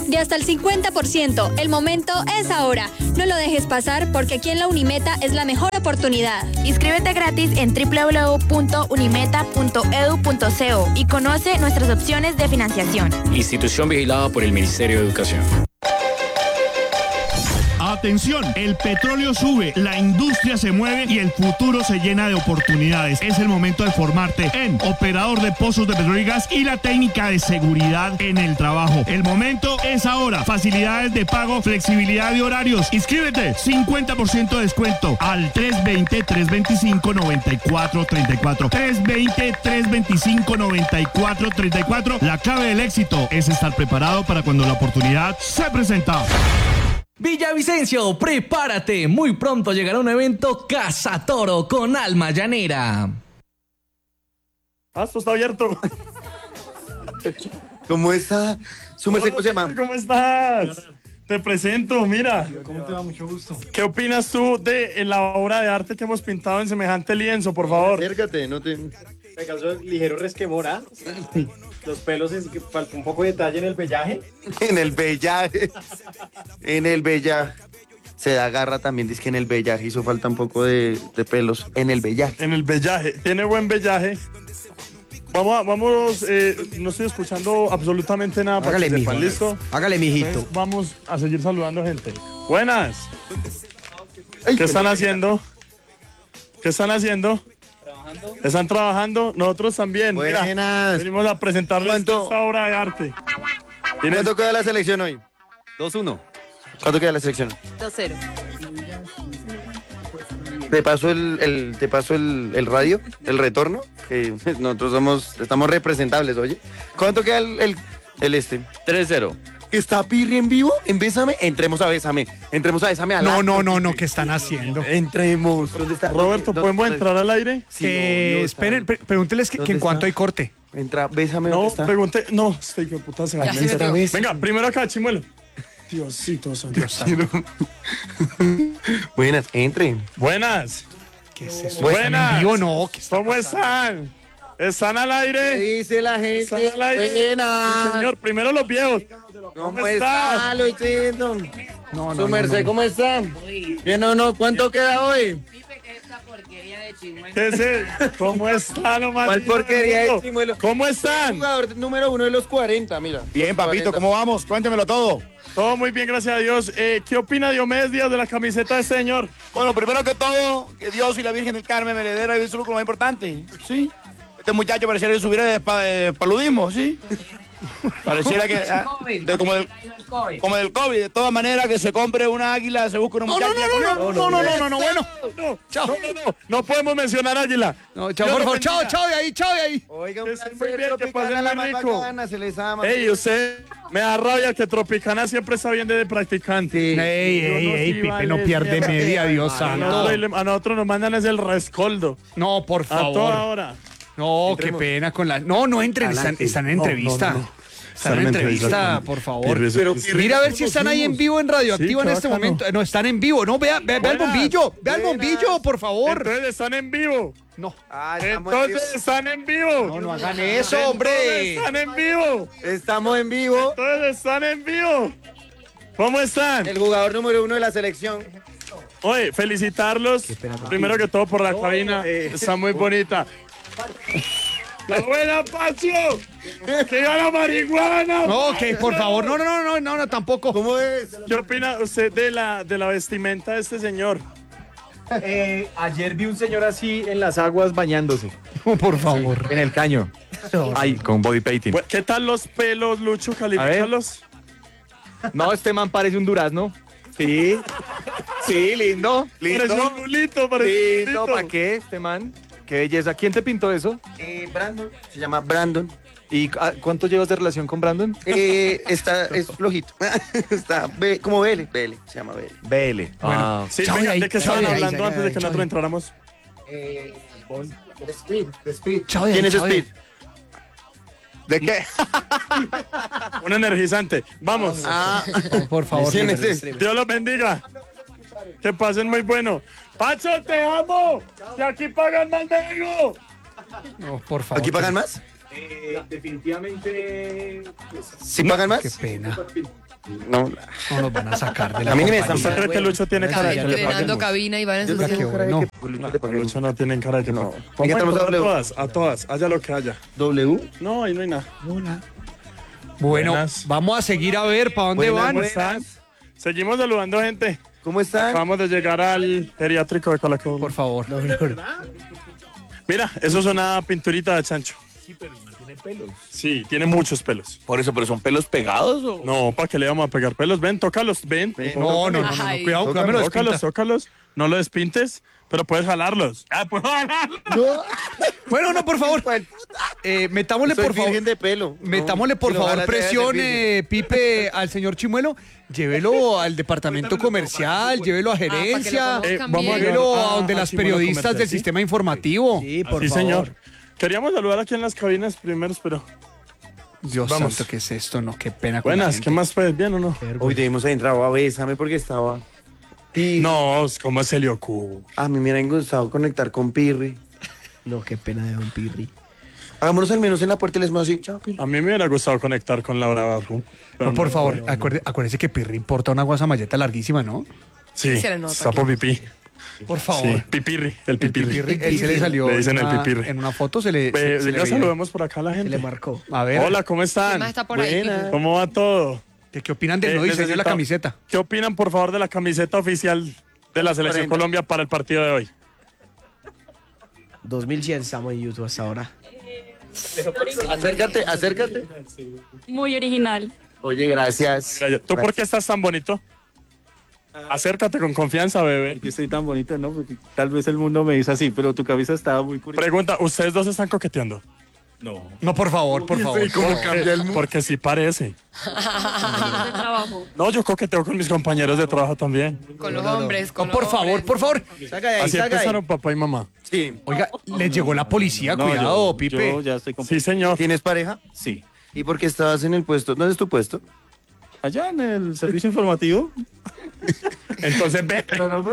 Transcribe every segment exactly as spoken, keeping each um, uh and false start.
de hasta el cincuenta por ciento. El momento es ahora. No lo dejes pasar porque aquí en la Unimeta es la mejor oportunidad. Inscríbete gratis en doble u doble u doble u punto unimeta punto e d u punto co y conoce nuestras opciones de financiación. Institución vigilada por el Ministerio de Educación. Atención, el petróleo sube, la industria se mueve y el futuro se llena de oportunidades. Es el momento de formarte en operador de pozos de petróleo y gas y la técnica de seguridad en el trabajo. El momento es ahora. Facilidades de pago, flexibilidad de horarios. Inscríbete, cincuenta por ciento de descuento al tres dos cero, tres dos cinco, nueve cuatro tres cuatro. tres dos cero, tres dos cinco, nueve cuatro tres cuatro. La clave del éxito es estar preparado para cuando la oportunidad se presenta. Villavicencio, prepárate, muy pronto llegará un evento Casa Toro con alma llanera. Ah, esto está abierto. ¿Cómo está? ¿Su merced cómo se llama? ¿Cómo estás? Te presento, mira. ¿Cómo te va? Mucho gusto. ¿Qué opinas tú de la obra de arte que hemos pintado en semejante lienzo, por favor? Acércate, no te... Me causó ligero resquemor, ¿ah? Los pelos, es que falta un poco de detalle en el vellaje. En el vellaje. En el vellaje. Se da garra también, dice que en el vellaje hizo falta un poco de, de pelos. En el vellaje. En el vellaje. Tiene buen vellaje. Vamos, a, vamos, eh, no estoy escuchando absolutamente nada. Hágale, para que mijo. sepan, ¿listo? Hágale, mijito. Entonces, vamos a seguir saludando gente. Buenas. ¿Qué están haciendo? ¿Qué están haciendo? Trabajando. ¿Están trabajando? Nosotros también. Buenas. Mira, venimos a presentarles ¿Cuánto? esta obra de arte. ¿Cuánto queda la selección hoy? dos uno. ¿Cuánto queda la selección? dos cero. Te paso el, el te paso el, el radio, el retorno, que nosotros somos, estamos representables, oye. ¿Cuánto queda el, el, el este? tres cero. ¿Está Pirri en vivo? En Bésame, entremos a Bésame. Entremos a Bésame al No, acto. no, no, no, ¿qué están haciendo? Entremos. ¿Dónde está? Roberto, ¿podemos entrar al aire? Sí, Eh, no, no, esperen, pre- pregúnteles que, que en ¿Dónde cuanto está? hay corte. Entra, Bésame, No, ¿dónde está? pregunté. No, estoy que puta se va a Ya, meter. otra vez. Venga, primero acá, Chimuelo. Diosito santo. Buenas, entren. Buenas. ¿Qué es eso? Buenas. ¿Están en vivo? No, ¿qué está ¿Cómo pasando? están? ¿Están al ¿Qué aire? dice la ¿Están gente? al aire? Buenas. Sí, señor, primero los viejos. ¿Cómo está, Luisito? No, no, ¿Su no, merced no. cómo está? Bien o no, ¿cuánto queda hoy? ¿Qué es el- ¿Cómo están, nomás? ¿Cuál porquería de Chimuelo? ¿Cómo están? Jugador número uno de los cuarenta, mira. Bien, papito, ¿cómo vamos? Cuéntemelo todo. Todo muy bien, gracias a Dios. Eh, ¿Qué opina Diomedes Díaz de la camiseta de este señor? Bueno, primero que todo, que Dios y la Virgen del Carmen me le den eso es lo más importante, ¿sí? Este muchacho pareciera que subiera de, pa- de paludismo, ¿sí? Pareciera que... ah, de- como, del, como del COVID. De todas maneras, que se compre una águila, se busque una No, no, muchacha... no, no, no, no, no, no, no, no, bueno. No, Chao. no, no, no, no podemos mencionar Águila. No, chao, Dios por lo favor, chao, bendiga. chao de ahí, chao de ahí. Oiga, Que un estén muy bien, que Tropicana, pasen la muy más rico. bacana, se les ama. Ey, usted me da rabia que Tropicana siempre está bien de practicante. Sí. Ey, Yo ey, no ey, sí Pipe, vale no pierde mierda. media, Dios A santo. nosotros, a nosotros nos mandan es el rescoldo. No, por A toda favor. hora. No, qué Entremos. pena con la... No, no entren, están, Adelante. están en No, no, entrevista. no, no. Están en entrevista, por favor. Pero, Mira a ver si están ahí en vivo en Radioactivo Sí, en qué este bacano. momento. No, están en vivo. No, vea, vea, vea el Buenas. bombillo. Vea el Buenas. bombillo, por favor. Entonces están en vivo. No, Ah, estamos en Entonces vivo. están en vivo. no, no hagan eso, Entonces hombre. están en vivo. Estamos en vivo. Entonces están en vivo. ¿Cómo están? El jugador número uno de la selección. Oye, felicitarlos. Primero que todo por la cabina. Está muy bonita. ¡La buena, Pacho! ¡Que gana marihuana! No, que por favor, no, no, no, no, no, no, tampoco. ¿Cómo es? ¿Qué opina usted de la, de la vestimenta de este señor? Eh, ayer vi un señor así en las aguas bañándose. Por favor. En el caño. Ay, con body painting. Bueno, ¿qué tal los pelos, Lucho? Califícalos. No, este man parece un durazno. Sí. Sí, lindo. Parece Lindo. un bulito, parece un Lindo, bulito. ¿para qué este man? Qué belleza. ¿Quién te pintó eso? Eh, Brandon. Se llama Brandon. ¿Y ah, cuánto llevas de relación con Brandon? Eh, está, es flojito. está ve- como Vele. Vele, se llama Vele. B L. Bueno, Sí, chao venga, de ahí, ¿de qué chao estaban de ahí, hablando chao antes de de que ahí, nosotros entráramos? Eh, Speed, Speed. Chao de ahí, ¿Quién es chao de ahí. Speed? ¿De qué? Un energizante. Vamos. Ah, Por favor. ¿quién es Pipe. ese? Dios los bendiga. Que pasen muy bueno. Pacho, te amo. Que aquí pagan más negro. No, por favor. ¿Aquí pagan más? definitivamente. ¿Sí pagan más? Qué pena. No, No nos van a sacar de la a mí ni me están ¿Usted cree que Lucho tiene cara de que le Entrenando paguemos? cabina y van a Yo ensuciar. tengo cara de bueno. que- Lucho no tiene cara de que no. ¿En qué estamos a hablando? todas, a todas, haya lo que haya. W. No, ahí no hay nada. Bueno, Buenas. vamos a seguir a ver para dónde Buenas, van. ¿Cómo están? Seguimos saludando gente. ¿Cómo están? Acabamos de llegar al geriátrico de Colacón. Por favor. Mira, eso es una pinturita de chancho. Sí, pero no tiene pelos. Sí, tiene muchos pelos. Por eso, pero son pelos pegados o. No, ¿para qué le vamos a pegar pelos? Ven, tócalos, ven. No, no, no, no, no, Ay. cuidado, cuidado, me lo Tócalos, despinta. tócalos. No lo despintes, pero puedes jalarlos. Ah, puedo jalarlos. Bueno, no, por favor. Eh, metámosle, Soy por favor. virgen de pelo. Metámosle, No, por si lo favor, jalas, te dejas de presión, virgen. eh, Pipe, al señor Chimuelo. Llévelo al departamento comercial, llévelo a gerencia, que lo Eh, conozcan vamos a bien. llévelo Ah, a donde ah, las Chimuelo periodistas comercial, del ¿sí? sistema informativo. Sí, por Sí, favor. señor. Queríamos saludar aquí en las cabinas primero, pero... Dios Vamos. santo, ¿qué es esto? No, qué pena con la Buenas, gente. ¿qué más puedes? ¿Bien o no? Hoy debimos haber entrado a Bésame porque estaba. No, ¿cómo se le ocurre? A mí me hubiera gustado conectar con Pirri. No, qué pena de Don Pirri. Hagámonos al menos en la puerta y les vamos así. Chao, Pirri. A mí me hubiera gustado conectar con Laura Barru. pero No, por no. favor, acuerde- acuérdese que Pirri importa una guasamalleta larguísima, ¿no? Sí, Se le nota sapo pipí. Por favor. Sí, pipirri, el El pipirri. Pipirri, él se le salió Le dicen en, el una, pipirri. en una foto, se le, Ve, se, se le venga, veía. saludemos por acá a la Se gente. le marcó. A ver, Hola, ¿cómo están? ¿Quién más está por ahí? Buena. ¿Cómo va todo? ¿qué, qué opinan del Eh, nuevo diseño de la necesita- camiseta? ¿Qué opinan, por favor, de la camiseta oficial de la Selección Prenda. Colombia para el partido de hoy? dos mil cien estamos en YouTube hasta ahora. Acércate, acércate. Muy original. Oye, gracias. ¿Tú por qué estás tan bonito? Acércate con confianza, bebé. Yo estoy tan bonito, ¿no? Porque tal vez el mundo me dice así, pero tu cabeza estaba muy curiosa. Pregunta, ¿ustedes dos están coqueteando? No, por favor, por favor. Porque, porque sí parece. No, yo coqueteo con mis compañeros de trabajo también. Con los hombres, con No, los por favor, hombres. por favor. Saca de ahí, Así saca de ahí. empezaron papá y mamá. Sí. Oiga, les llegó la policía, No, cuidado, yo- Pipe. Yo ya estoy con... Sí, señor. ¿Tienes pareja? Sí. ¿Y por qué estabas en el puesto? ¿Dónde es tu puesto? Allá en el servicio informativo. Entonces, ve.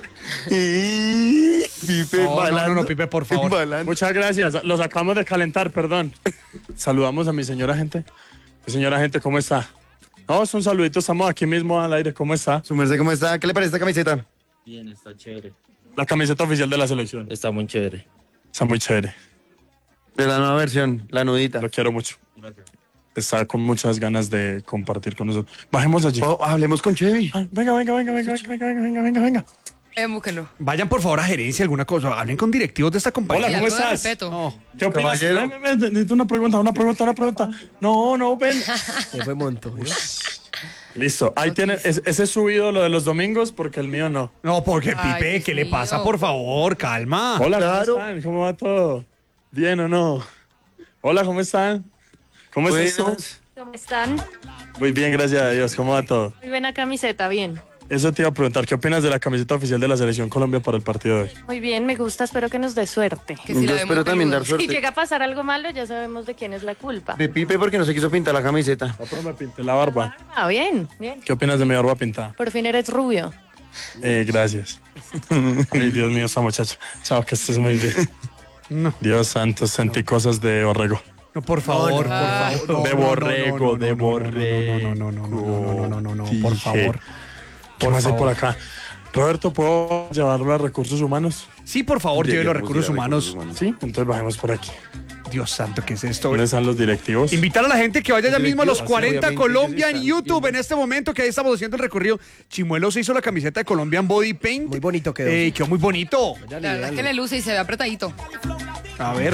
Y... Pipe, No, no, no, embalando, no, Pipe, por favor. embalando. Muchas gracias. Los acabamos de calentar, perdón. Saludamos a mi señora gente. Mi señora gente, ¿cómo está? No, es un saludito. Estamos aquí mismo al aire. ¿Cómo está? Su merced, ¿cómo está? ¿Qué le parece esta camiseta? Bien, está chévere. La camiseta oficial de la selección. Está muy chévere. Está muy chévere. De la nueva versión, la nudita. Lo quiero mucho. Está con muchas ganas de compartir con nosotros. Bajemos allí. Oh, hablemos con Chevy. Ah, venga, venga, venga, venga, venga, venga, venga, venga, venga. Eh, búsquenlo. Vayan por favor a gerencia, alguna cosa. Hablen con directivos de esta compañía. Hola, Y ¿cómo algo de estás? respeto. No. ¿Qué opinas? Caballero. Ven, ven, ven, necesito una pregunta, una pregunta, una pregunta. No, no, ven. Se fue monto. ¿eh? Listo. Ahí tiene, es- ese es su ídolo de los domingos porque el mío no. No, porque Ay, Pipe, Dios ¿qué le mío. pasa? Por favor, calma. Hola, Claro. ¿cómo están? ¿Cómo va todo? ¿Bien o no? Hola, ¿cómo están? ¿Cómo estás tú? Buenas. ¿Cómo están? Muy bien, gracias a Dios. ¿Cómo va todo? Muy buena camiseta, bien. Eso te iba a preguntar. ¿Qué opinas de la camiseta oficial de la Selección Colombia para el partido de hoy? Muy bien, me gusta, espero que nos dé suerte. Que si Yo la vemos espero también dar peluda. Si suerte. llega a pasar algo malo, ya sabemos de quién es la culpa. De Pipe porque no se quiso pintar la camiseta. No, pero me pinté la barba. Ah, bien, bien. ¿Qué opinas de mi barba pintada? Por fin eres rubio. Eh, gracias. Ay, Dios mío, esa muchacha. Chao, que estés muy bien. No. Dios santo, sentí cosas de borrego. No, por favor, por Ay. favor. No, De no, no, borrego, no, no, de no, no, borrego. No, no, no, no, no, no, no, no, no, no, por Dije. favor. ¿Qué Por más hay favor. por acá? Roberto, ¿puedo llevarlo a recursos humanos? Sí, por favor, lleve los recursos humanos. Sí, entonces bajemos por aquí. Dios santo, ¿qué es esto? ¿Dónde están los directivos? Invitar a la gente que vaya ya mismo a los directivos, cuarenta obviamente, Colombia ellos en están YouTube en este momento que ahí estamos haciendo el recorrido. Chimuelo se hizo la camiseta de Colombian Body Paint. Muy bonito quedó. Eh, quedó muy bonito. Dale, La verdad es que dale. le luce y se ve apretadito. A ver.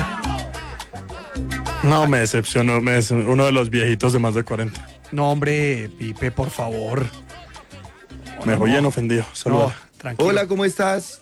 No, me decepcionó. Me des- uno de los viejitos de más de cuarenta. No, hombre, Pipe, por favor. Me voy bien ofendido. No, Saluda. tranquilo. Hola, ¿cómo estás?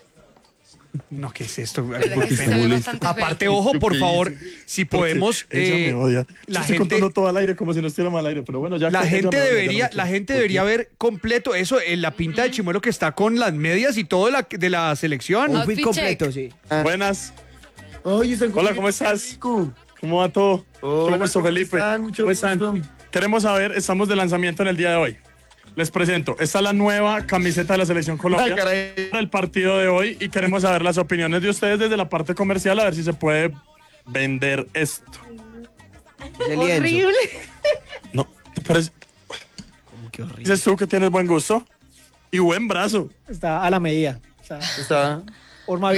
No, ¿qué es esto? ¿Verdad que se ve bastante Aparte, feo? ojo, por favor, si podemos. Ella eh, me odia. la Yo estoy gente- contando todo al aire como si no estuviéramos al aire, pero bueno, ya La que ella gente me odia, ya debería, no la me gente quiero. debería ver completo eso, en la pinta de Chimuelo que está con las medias y todo de la, de la selección. Un Outfit fit completo, check. sí. Buenas. Oye, San Hola, ¿cómo estás? ¿Cómo va todo? Hola, Mucho gusto, ¿cómo Felipe. están? Mucho ¿Cómo están? gusto. Queremos saber, estamos de lanzamiento en el día de hoy. Les presento, esta es la nueva camiseta de la Selección Colombia Ay, caray. para el partido de hoy y queremos saber las opiniones de ustedes desde la parte comercial, a ver si se puede vender esto. Ese lienzo. No, ¿te parece? qué horrible. Dices tú que tienes buen gusto y buen brazo. Está a la medida. O sea, Está... forma